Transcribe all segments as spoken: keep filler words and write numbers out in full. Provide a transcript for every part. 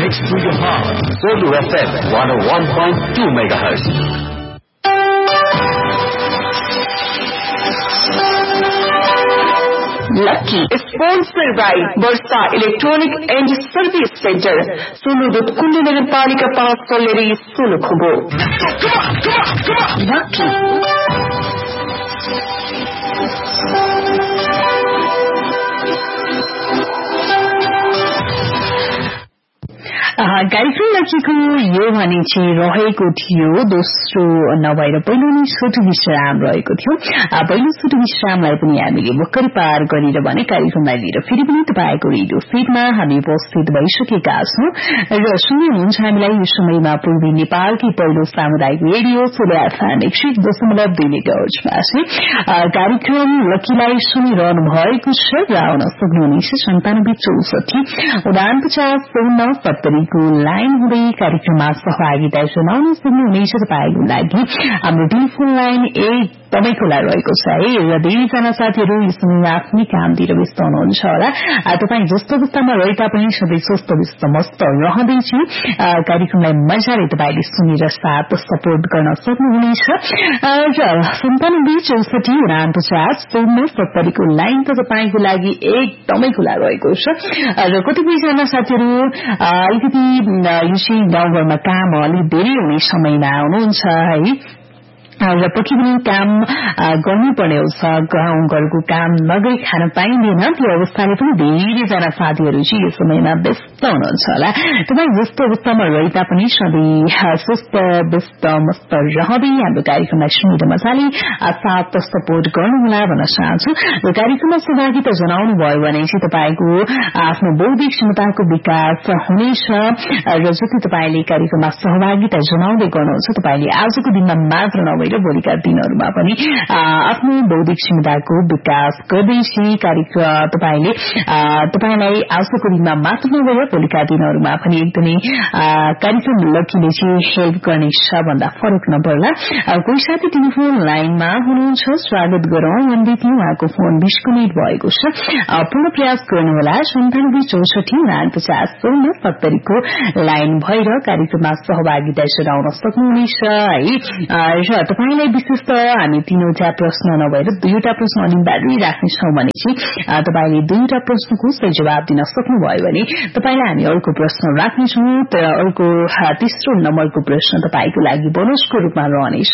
next to your heart. Zulu F M one oh one point two megahertz. Lucky sponsored by Versa Electronic and Service Center. Sunudut Kundu Nagarpalika Park Soleri Sulukubo. Come on, come on, come on. Lucky. कार्यक्रम लक्कीको यो भने चाहिँ रहेको थियो दोस्रो नभएर पहिलो नै छोटो विश्राम रहेको थियो। पहिलो छोटो विश्रामलाई पनि हामीले भर्खरै पार गरेर भने कार्यक्रमलाई लिएर फेरि पनि तपाईँको रेडियो फिडमा हामी उपस्थित भइसकेका छौं र सुन्दै हुनुहुन्छ हामीलाई यो समयमा पूर्वी नेपालकै पहिलो सामुदायिक रेडियो सोलो एफएम एक सय दशमलव दुई मेगाहर्जमा चाहिँ कार्यक्रम लक्कीलाई सुनिरहनु भएको छ र आउन सक्नुहुनेछ सन्तानब्बे चौसठी उनापचास शून्य सत्तरी को लाइन हुँदै कार्यक्रममा सहभागिता जनाउन सक्नुहुनेछ। तपाईँको लागि हाम्रो टेलिफोन लाइन एकदमै खुला रहेको छ है र धेरैजना साथीहरू यो समयमा आफ्नै कामतिर व्यस्त हुनुहुन्छ होला। तपाईँ जस्तो अवस्थामा रहे तापनि सधैँ स्वस्थ व्यस्त मस्त रहँदैछ कार्यक्रमलाई मजाले तपाईँले सुनेर साथ सपोर्ट गर्न सक्नुहुनेछ र सन्तानब्बे चौसठी उनापचास शून्य सत्तरीको लाइन त तपाईँको लागि एकदमै खुला रहेको छ र कतिपयजना साथीहरू अलिकति यो चाहिँ गाउँघरमा काम अलिक धेरै हुने समयमा आउनुहुन्छ है र पछि पनि काम गर्नुपर्ने हुन्छ। गाउँघरको काम नगरी खान पाइँदैन त्यो अवस्थाले पनि धेरैजना साथीहरू चाहिँ यो समयमा व्यस्त हुनुहुन्छ होला। तपाईँ जस्तो अवस्थामा रहे तापनि सधैँ स्वस्थ व्यस्त मस्त रहँदै हाम्रो कार्यक्रमलाई सुनेर मजाले साथ सपोर्ट गर्नुहोला भन्न चाहन्छु र कार्यक्रममा सहभागिता जनाउनु भयो भने चाहिँ तपाईँको आफ्नो बौद्धिक क्षमताको विकास हुनेछ र जति तपाईँले कार्यक्रममा सहभागिता जनाउँदै गर्नुहुन्छ तपाईँले आजको दिनमा मात्र नभए भोलिका दिनहरूमा पनि आफ्नो बौद्धिक क्षमताको विकास गर्दै कार्यक्रम तपाईँले तपाईँलाई आजको दिनमा मात्र नभएर भोलिका दिनहरूमा पनि एकदमै कार्यक्रम लक्कीले चाहिँ हेल्प गर्नेछ भन्दा फरक नपर्ला। कोही साथी टेलिफोन लाइनमा हुनुहुन्छ, स्वागत गरौं भन्दैथ्यो। उहाँको फोन डिस्कनेक्ट भएको छ। पूर्ण प्रयास गर्नुहोला सन्तानब्बे चौसठी उनापचास शून्य सत्तरीको लाइन भएर कार्यक्रममा सहभागिता जनाउन सक्नुहुनेछ है र तपाईलाई विशेष त हामी तीनवटा प्रश्न नभएर दुईवटा प्रश्न अनिवार्य राख्नेछौँ भने चाहिँ तपाईले दुईवटा प्रश्नको सही जवाब दिन सक्नुभयो भने तपाईलाई हामी अर्को प्रश्न राख्नेछौँ तर अर्को तेस्रो नम्बरको प्रश्न तपाईको लागि बोनसको रूपमा रहनेछ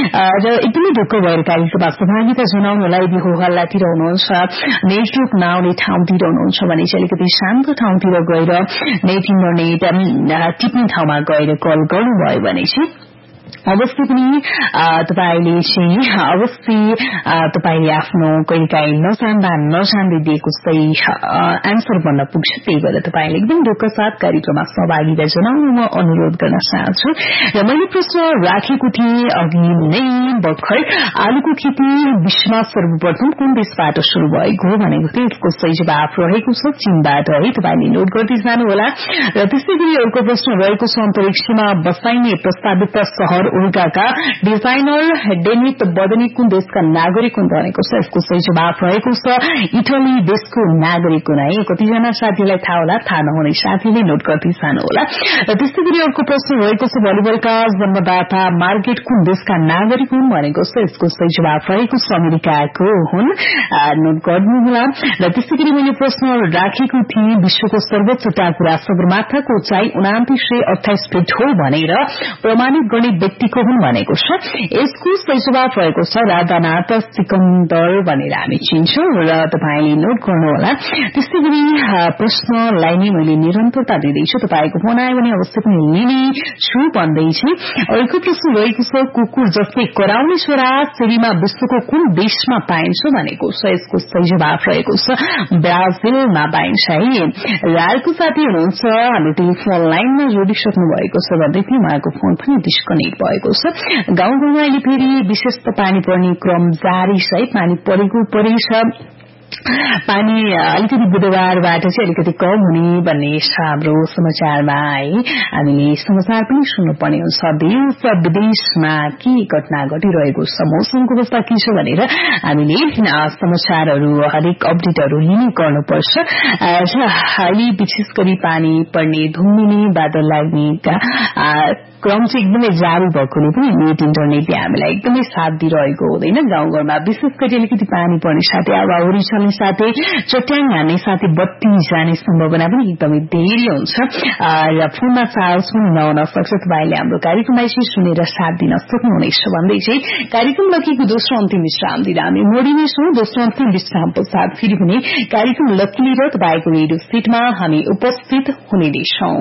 र एकदमै ढुक्क भएर कार्यक्रममा सहभागिता जनाउनलाई यदि हो हल्लातिर हुनुहुन्छ, नेटवर्क नआउने ठाउँतिर हुनुहुन्छ भने चाहिँ अलिकति शान्त ठाउँतिर गएर नेट इन्टरनेट टिप्ने ठाउँमा गएर कल गर्नुभयो भने चाहिँ अवश्य पनि तपाईले चाहिँ अवश्य तपाईले आफ्नो कहिलेकाहीँ नजान्दा नजान्दै दिएको सही एन्सर भन्न पुग्छ। त्यही भएर तपाईले एकदम ढुक्क साथ कार्यक्रममा सहभागिता जनाउन म अनुरोध गर्न चाहन्छु र मैले प्रश्न राखेको थिएँ अघि नै भर्खर आलुको खेती विश्वमा सर्वप्रथम कुन देशबाट शुरू भएको हो भनेको थिएँ। यसको सही जवाब रहेको छ चीनबाट है। तपाईले नोट गर्दै जानुहोला र त्यसै गरी अर्को प्रश्न रहेको छ अन्तरिक्षमा बसाइने प्रस्तावित शहर उल्काका डिजाइनर डेनित बदनी कुन देशका नागरिक हुन् भनेको छ। यसको सही जवाब रहेको छ इटली देशको नागरिक हुन् है। कतिजना साथीलाई थाहा होला, थाहा नहुने साथीले नोट गर्दै जानु होला। र त्यस्तै गरी अर्को प्रश्न रहेको छ भलिबलका जन्मदाता मार्गेट कुन देशका नागरिक हुन् भनेको छ। यसको सही जवाब रहेको छ अमेरिकाको हुन्, नोट गर्नुहोला। र त्यस्तै गरी मैले प्रश्न राखेको थिएँ विश्वको सर्वोच्च टाकुरा सगरमाथाको उचाइ उनान्तीस सय अठाइस फिट हो भनेर प्रमाणित गर्ने व्यक्तिको हुन् भनेको छ। यसको सही जवाब रहेको छ राधानाथ सिकन्दर भनेर हामी चिन्छौं र तपाईले नोट गर्नुहोला। त्यस्तै गरी प्रश्नलाई नै मैले निरन्तरता दिँदैछु, तपाईको फोन आयो भने अवश्य पनि लिने छु भन्दै चाहिँ अर्को प्रश्न रहेको छ कुकुर जस्तै कराउने छोरा सिरीमा विश्वको कुन देशमा पाइन्छ भनेको छ। यसको सही जवाब रहेको छ ब्राजिलमा पाइन्छ है। र अर्को साथी हुनुहुन्छ हाम्रो टेलिफोन लाइनमा जोडिसक्नु भएको छ भन्दै थियो, उहाँको फोन पनि डिस्कनेक्ट भएको छ। गाउँघरमा अहिले फेरि विशेष पानी पर्ने क्रम जारी छ है। पानी परेको परै छ पानी अलिकति बुधबारबाट चाहिँ अलिकति कम हुने भन्ने हाम्रो समाचारमा है हामीले समाचार पनि सुन्नुपर्ने हुन्छ। देश विदेशमा के घटना घटिरहेको छ, मौसमको अवस्था के छ भनेर हामीले समाचारहरू हरेक अपडेटहरू लिने गर्नुपर्छ। अहिले विशेष गरी पानी पर्ने, धुम्मिने, बादल लाग्ने क्रम चाहिँ एकदमै जारी भएकोले पनि नेट इन्टरनेटले हामीलाई एकदमै साथ दिइरहेको हुँदैन। गाउँघरमा विशेष गरी अलिकति पानी पर्ने साथै हावाहुरी चल्ने साथै चट्याङ हान्ने साथै बत्ती जाने सम्भावना पनि एकदमै धेरै हुन्छ र फोनमा चार्ज पनि नहुन सक्छ। तपाईँले हाम्रो कार्यक्रमलाई चाहिँ सुनेर साथ दिन सक्नुहुनेछ भन्दै चाहिँ कार्यक्रम लकीको दोस्रो अन्तिम विश्राम दिँदा हामी मोडिनेछौँ। दोस्रो अन्तिम विश्राम पश्चात फेरि पनि कार्यक्रम लकी र तपाईँको रेडियो सेटमा हामी उपस्थित हुने नै छौं।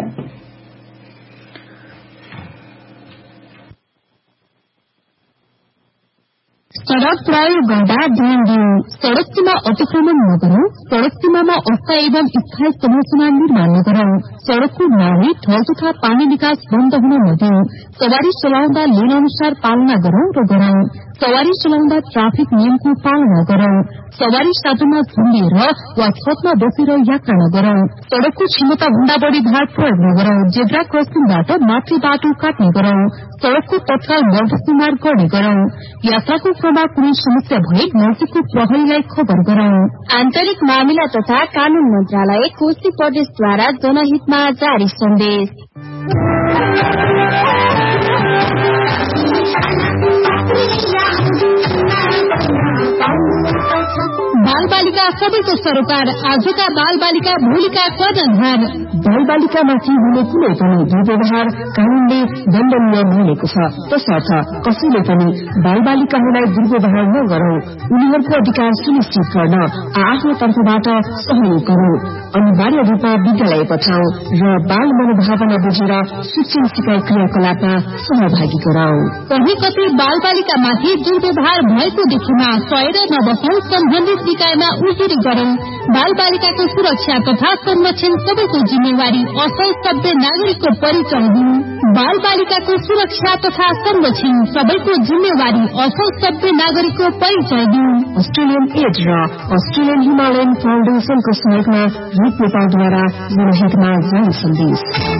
सड़क प्रयोग गर्दा ध्यान दिऊ। सड़क सीमा अतिक्रमण नगरौं। सड़क सीमामा अस्थायी एवं स्थायी संरचना निर्माण नगरौं। सड़कको नाली, ढल तथा पानी निकास बन्द हुन नदिऊ। सवारी चलाउँदा लेन अनुसार पालना गरौं र गराउँ। सवारी चलाउँदा ट्राफिक नियमको पालना गरौं। सवारी साधनमा झुन्डिएर वा छतमा बसेर यात्रा नगरौं। सड़कको क्षमता भन्दा बढ़ी भार प्रयोग नगरौं। जेब्रा क्रसिङबाट माथि बाटो काट्ने गरौं। सड़कको तत्काल मर्दसुमार गर्ने गरौं। यात्राको क्रममा कुनै समस्या भए नजिकको प्रहरीलाई खबर गरौं। आन्तरिक मामिला तथा कानून मन्त्रालय कोशी प्रदेशद्वारा जनहितमा जारी सन्देश। बाल बालिका सबैको सरोकार। आजका बाल बालिका भोलिका कर्णधार। बाल बालिकामाथि हुने कुनै पनि दुर्व्यवहार कानूनले दण्डनीय मानेको छ। तसर्थ कसैले पनि बाल बालिकाहरूलाई दुर्व्यवहार नगरौं। उनीहरूको अधिकार सुनिश्चित गर्न आफ्नो तर्फबाट सहयोग गरौं। अनिवार्य रूपमा विद्यालय पठाऊ र बाल मनोभावना बुझेर शिक्षण सिकाइ क्रियाकलापमा सहभागी गराऊ। कहीँ कतै बाल बालिकामाथि दुर्व्यवहार भएको देखेमा सहेर नबसौं। सम्बन्धित निकायमा उजुरी गरौं। बाल बालिकाको सुरक्षा तथा संरक्षण सबैको जिम्मेवारी। असल सभ्य नागरिकको परिचय दिनु। बाल बालिकाको सुरक्षा तथा संरक्षण सबैको जिम्मेवारी। असल सभ्य नागरिकको परिचय दिनु। अस्ट्रेलियन एड र अस्ट्रेलियन हिमालयन फाउन्डेशनको सहयोगमा रूप नेपालद्वारा जनहितमा जारी सन्देश।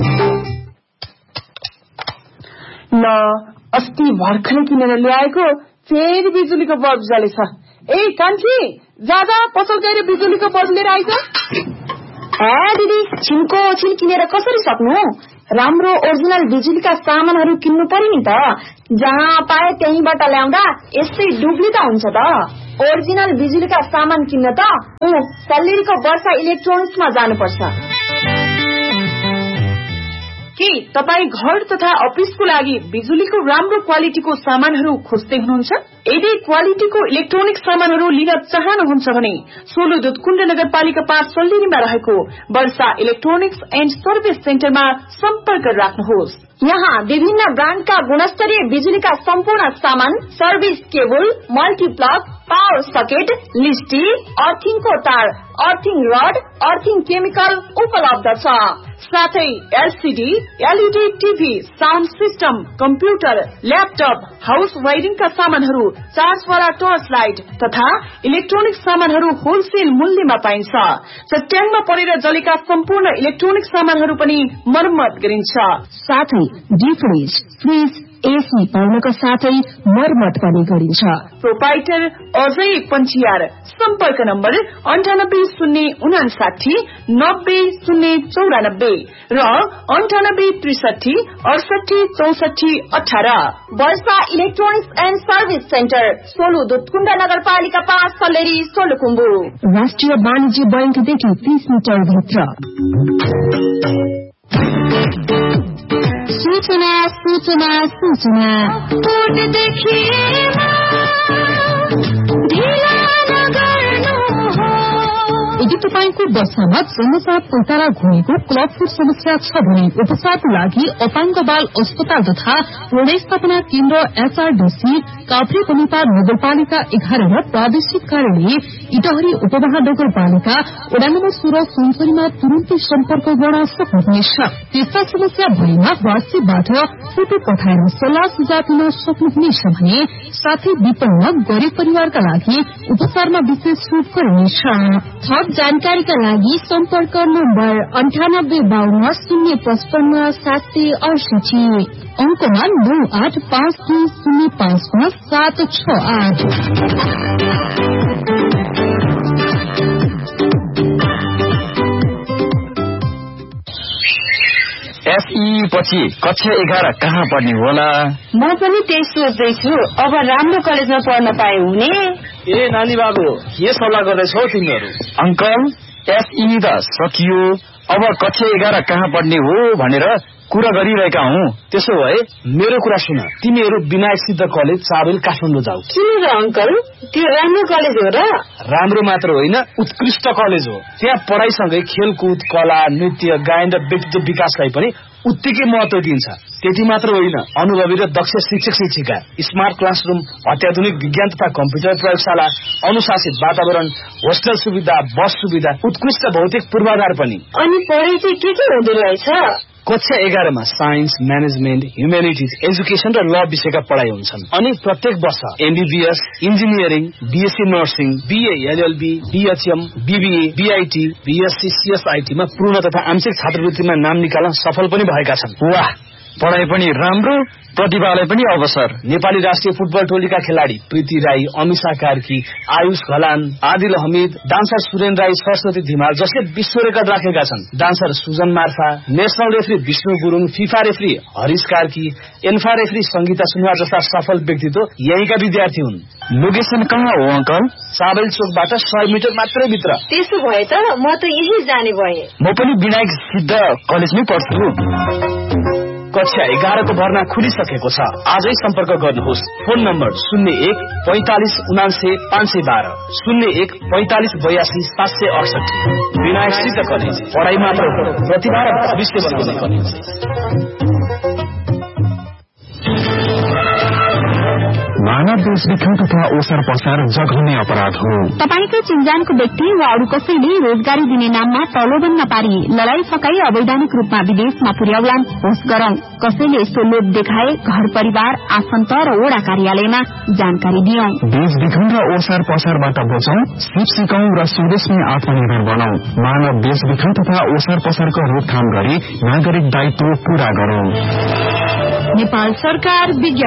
ल अस्ति भर्खरै किनेर ल्याएको फेरि बिजुलीको बल्ब जलेछ। ए कान्छी, जाँदा पसल गएर बिजुलीको बल्ब लिएर आइज। ए दिदी, छिनको छिन किनेर कसरी सक्नु? राम्रो ओरिजिनल बिजुलीका सामानहरू किन्नु पर्यो नि त। जहाँ पाए त्यहीबाट ल्याउँदा यस्तै डुब्ली त हुन्छ त। ओरिजिनल बिजुलीका सामान किन्न त ऊ सल्लेरीको वर्षा इलेक्ट्रोनिक्समा जानुपर्छ। के तपाईँ घर तथा अफिसको लागि बिजुलीको राम्रो क्वालिटीको सामानहरू खोज्दै हुनुहुन्छ? यदि क्वालिटीको इलेक्ट्रोनिक सामानहरू लिन चाहनुहुन्छ भने सोलु दुधकुण्ड नगरपालिका पाँच सल्लेरीमा रहेको वर्षा इलेक्ट्रोनिक्स एण्ड सर्भिस सेन्टरमा सम्पर्क राख्नुहोस्। यहाँ विभिन्न ब्रान्डका गुणस्तरीय बिजुलीका सम्पूर्ण सामान, service cable, multiplug, power socket, लिस्टी, अर्थिङको तार, अर्थिङ रड, अर्थिङ केमिकल उपलब्ध छ। साथै LCD, LED TV, sound system, computer, laptop, house वायरिङका सामानहरू, चार्जवाला टर्च लाइट तथा इलेक्ट्रोनिक सामानहरू होलसेल मूल्यमा पाइन्छ। चट्याङमा परेर जलेका सम्पूर्ण इलेक्ट्रोनिक सामानहरू पनि मर्मत गरिन्छ। साथै डीप फ्रिज, फ्रिज, एसी पाउनका साथै मर्मत पनि गरिन्छ। प्रोपाइटर अजय पञ्चियार। सम्पर्क नम्बर अन्ठानब्बे शून्य उनासाठी नब्बे शून्य चौरानब्बे र अन्ठानब्बे त्रिसठी अडसठी चौसठी अठार। वर्षा electronics and service centre, Solu Dudhkund नगरपालिका पाँच सल्लेरी, सोलुखुम्बु। राष्ट्रिय वाणिज्य बैंकदेखि तीस मिटर भित्र। सूचना सूचना सूचना यदि तपाईंको दशामा जन्मजात पैतारा घुमेको क्लबफुट समस्या छ भने उपचारको लागि अपाङ्ग बाल अस्पताल तथा पुनर्स्थापना केन्द्र एचआरडीसी काभ्रे बनिपार नगरपालिका एघार र प्रादेशिक कार्यालय इटहरी उपमहा नगरपालिका वडा नम्बर सोह्र सुनसरीमा तुरन्तै सम्पर्क गर्न सक्नुहुनेछ। त्यस्ता समस्या भएमा वाट्सएपबाट फोटो पठाएर सल्लाह सुझाव दिन सक्नुहुनेछ भने साथै विपन्न गरिब परिवारका लागि उपचारमा विशेष छुट गरिनेछ। थप जानकारीका लागि सम्पर्क नम्बर अन्ठानब्बे बाहन्न शून्य पचपन्न सात सय अडसठी अंकमा नौ आठ पाँच दुई शून्य पाँचमा सात छ आठ। एसई पछि कक्षा एघार कहाँ पढ्ने होला? म पनि त्यही सोच्दैछु। अब राम्रो कलेजमा पढ्न पाए हुने। ए नानी बाबु के सल्लाह गर्दैछौ तिमीहरू? अंकल एसई त सकियो, अब कक्षा एघार कहाँ पढ्ने हो भनेर कुरा गरिरहेका हौ। त्यसो भए मेरो कुरा सुन, तिमीहरू विनायक सिद्ध कलेज चाबेल काठमाडौँ जाऊ। किन र अंकल, त्यो राम्रो कलेज हो र? राम्रो मात्र होइन, उत्कृष्ट कलेज हो। त्यहाँ पढाइसँगै खेलकुद, कला, नृत्य, गायन र व्यक्तित्व विकासलाई पनि उत्तिकै महत्व दिन्छ। त्यति मात्र होइन, अनुभवी र दक्ष शिक्षक शिक्षिका, स्मार्ट क्लासरूम, अत्याधुनिक विज्ञान तथा कम्प्युटर प्रयोगशाला, अनुशासित वातावरण, होस्टेल सुविधा, बस सुविधा, उत्कृष्ट भौतिक पूर्वाधार पनि। अनि पढाइ चाहिँ के के हुँदो रहेछ? कक्षा एघारमा साइन्स, म्यानेजमेन्ट, ह्युमेनिटिज, एजुकेसन र ल विषयका पढाइ हुन्छन्। अनि प्रत्येक वर्ष MBBS, engineering, BSc nursing, BA, LLB, BHM, BBA, BIT, BSc, CSIT मा पूर्ण तथा आंशिक छात्रवृत्तिमा नाम निकाल्न सफल पनि भएका छन्। वाह, पढाइ पनि राम्रो, प्रतिभालाई पनि अवसर। नेपाली राष्ट्रिय फुटबल टोलीका खेलाडी प्रीति राई, अमिषा कार्की, आयुष घलान, आदिल हमिद, डान्सर सुरेन राई, सरस्वती धिमाल जसले विश्व रेकर्ड राखेका छन्, dancer Sujan Marpha, national referee Vishnu Gurung, FIFA referee Harish Karki, ANFA referee Sangeeta Sunuwar जस्ता सफल व्यक्तित्व यहीँका विद्यार्थी हुन्। लोकेसन कहाँ हो अंकल? चाबेल चोकबाट सय मिटर मात्रै भित्र। त्यसो भए त म त यही जाने भए। म पनि विनायक सिद्ध कलेजमै पढ्छु। कक्षा एघारको भर्ना खुलिसकेको छ। आजै सम्पर्क गर्नुहोस्। फोन नम्बर शून्य एक पैंतालिस उनासे पाँच सय बाह्र शून्य एक पैंतालिस बयासी सात सय अडसठी। विनायक सिद्ध कलेज, पढाइ मात्र प्रतिभा र भविष्य बनाउने कलेज। मानव देशविखन तथा ओसार पसार जघन्य अपराध हो। तपाईकै चिन्जानको व्यक्ति वा अरू कसैले रोजगारी दिने नाममा प्रलोभन नपारी लडाई फकाई अवैधानिक रूपमा विदेशमा पुर्याउलान् होस् गरौं। कसैले यस्तो लोभ देखाए घर परिवार, आफन्त र वडा कार्यालयमा जानकारी दियौं। देशविखन र ओसार पसारबाट बचौं, सिप सिकौं र स्वदेशमै आत्मनिर्भर बनाऊ। मानव देशविखन तथा ओसार पसारको रोकथाम गरी नागरिक दायित्व पूरा गरौं। नेपाल सरकार विज्ञापन